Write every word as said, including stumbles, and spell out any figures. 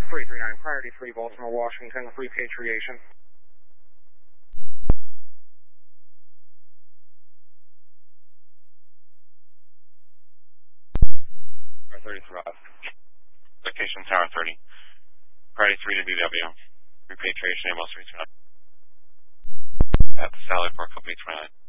three three nine, priority three, Baltimore, Washington, repatriation. Tower thirty throughout. Location Tower thirty. Priority three to D W. Repatriation Amos three two nine. At the Sally Port Company twenty-nine.